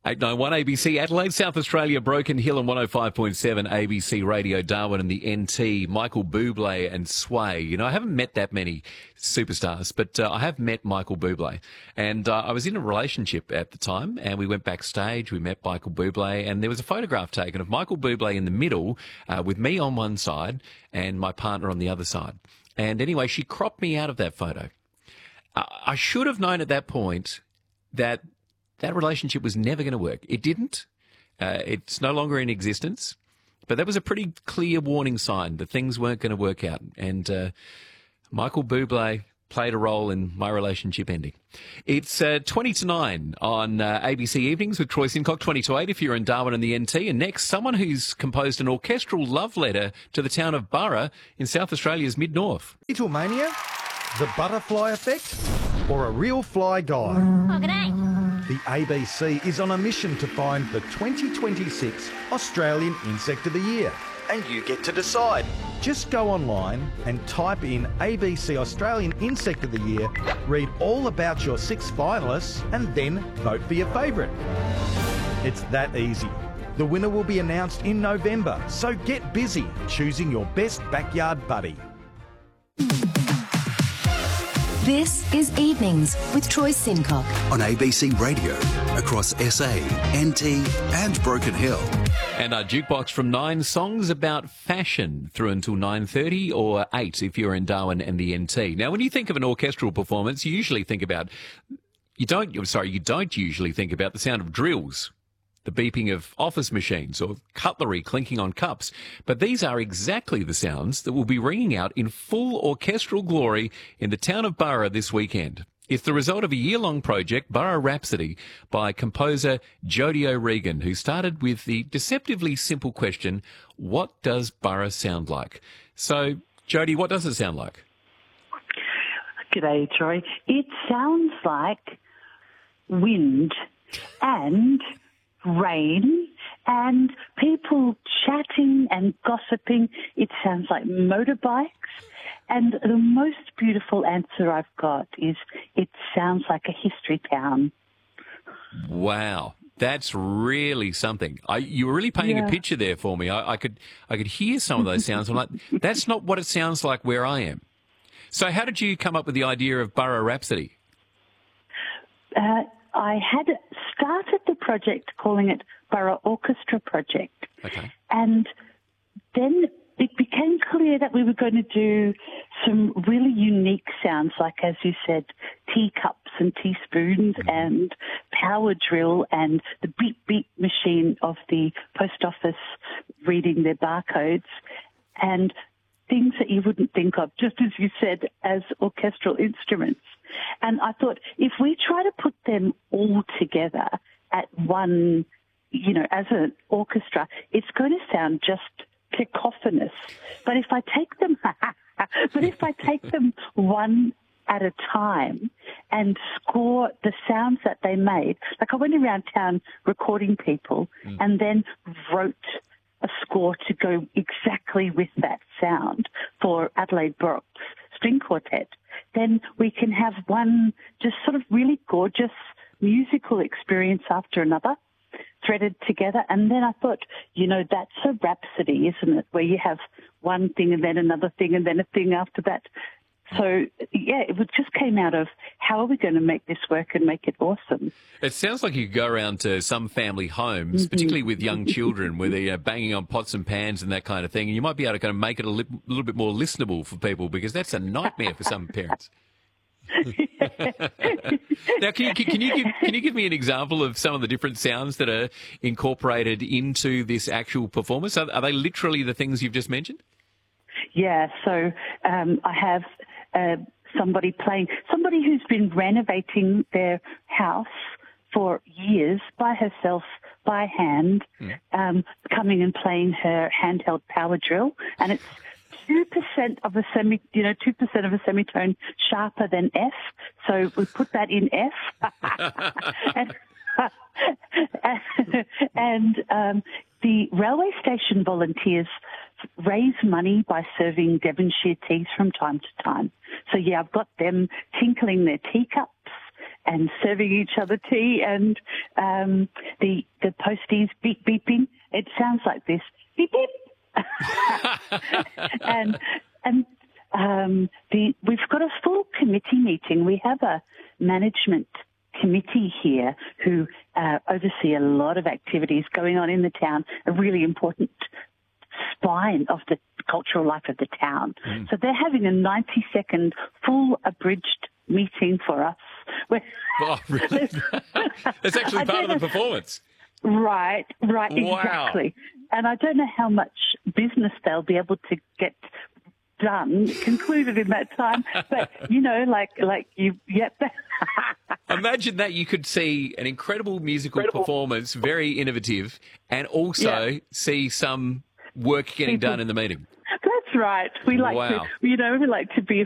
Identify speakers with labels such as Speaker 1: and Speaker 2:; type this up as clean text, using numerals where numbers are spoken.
Speaker 1: 891 ABC Adelaide, South Australia, Broken Hill and 105.7 ABC Radio Darwin and the NT, Michael Bublé and Sway. You know, I haven't met that many superstars, but I have met Michael Bublé. And I was in a relationship at the time, and we went backstage, we met Michael Bublé, and there was a photograph taken of Michael Bublé in the middle with me on one side and my partner on the other side. And anyway, she cropped me out of that photo. I should have known at that point that relationship was never going to work. It didn't. It's no longer in existence. But that was a pretty clear warning sign that things weren't going to work out. And Michael Bublé played a role in my relationship ending. It's 20 to 9 on ABC Evenings with Troy Sincock, 20 to 8 if you're in Darwin and the NT. And next, someone who's composed an orchestral love letter to the town of Burra in South Australia's mid-north.
Speaker 2: Beatlemania, the butterfly effect, or a real fly guy?
Speaker 3: Oh, g'day.
Speaker 2: The ABC is on a mission to find the 2026 Australian Insect of the Year. And you get to decide. Just go online and type in ABC Australian Insect of the Year, read all about your 6 finalists, and then vote for your favourite. It's that easy. The winner will be announced in November, so get busy choosing your best backyard buddy.
Speaker 4: This is Evenings with Troy Sincock
Speaker 5: on ABC Radio across SA, NT and Broken Hill.
Speaker 1: And our jukebox from 9 songs about fashion through until 9:30 or 8 if you're in Darwin and the NT. Now, when you think of an orchestral performance, you usually think about, you don't usually think about the sound of drills, the beeping of office machines or cutlery clinking on cups. But these are exactly the sounds that will be ringing out in full orchestral glory in the town of Burra this weekend. It's the result of a year-long project, Burra Rhapsody, by composer Jody O'Regan, who started with the deceptively simple question, what does Burra sound like? So, Jody, what does it sound like?
Speaker 6: G'day, Troy. It sounds like wind and rain and people chatting and gossiping. It sounds like motorbikes. And the most beautiful answer I've got is it sounds like a history town.
Speaker 1: Wow. That's really something. You were really painting a picture there for me. I could hear some of those sounds. I'm like, that's not what it sounds like where I am. So how did you come up with the idea of Burra Rhapsody?
Speaker 6: I had started the project calling it Burra Orchestra Project.
Speaker 1: Okay.
Speaker 6: And then it became clear that we were going to do some really unique sounds, like, as you said, teacups and teaspoons and power drill and the beep-beep machine of the post office reading their barcodes and things that you wouldn't think of, just as you said, as orchestral instruments. And I thought, if we try to put them all together at one, as an orchestra, it's going to sound just cacophonous. But if I take them one at a time and score the sounds that they made, like I went around town recording people and then wrote a score to go exactly with that sound for Adelaide Brooks String Quartet, then we can have one just sort of really gorgeous musical experience after another, threaded together. And then I thought, that's a rhapsody, isn't it, where you have one thing and then another thing and then a thing after that. So, it just came out of how are we going to make this work and make it awesome.
Speaker 1: It sounds like you could go around to some family homes, particularly with young children, where they're banging on pots and pans and that kind of thing, and you might be able to kind of make it a little bit more listenable for people, because that's a nightmare for some parents. Now, can you give me an example of some of the different sounds that are incorporated into this actual performance? Are they literally the things you've just mentioned?
Speaker 6: Yeah, so I have somebody who's been renovating their house for years by herself, by hand, coming and playing her handheld power drill, and it's 2% of a 2% of a semitone sharper than F. So we put that in F. and the railway station volunteers raise money by serving Devonshire teas from time to time. So, I've got them tinkling their teacups and serving each other tea, and the posties beeping. It sounds like this, beep beep. and we've got a full committee meeting. We have a management committee here who oversee a lot of activities going on in the town, a really important spine of the cultural life of the town. So they're having a 90-second full abridged meeting for us.
Speaker 1: Oh, really? That's actually part of the performance.
Speaker 6: Right,
Speaker 1: Wow.
Speaker 6: exactly. And I don't know how much business they'll be able to get done, concluded in that time. But,
Speaker 1: Imagine that you could see an incredible musical performance, very innovative, and also see some work getting done in the meeting.
Speaker 6: That's right. We like to be